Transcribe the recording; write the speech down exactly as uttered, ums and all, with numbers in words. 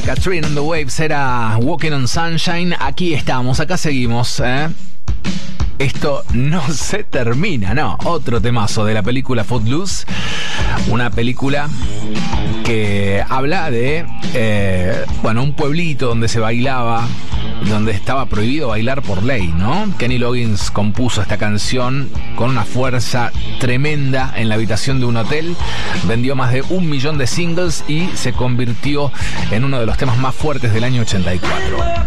Katrina and the Waves era Walking on Sunshine. Aquí estamos, acá seguimos, ¿eh? Esto no se termina, no. Otro temazo de la película Footloose. Una película que habla de, eh, bueno, un pueblito donde se bailaba, donde estaba prohibido bailar por ley, ¿no? Kenny Loggins compuso esta canción con una fuerza tremenda en la habitación de un hotel. Vendió más de un millón de singles y se convirtió en uno de los temas más fuertes del año ochenta y cuatro.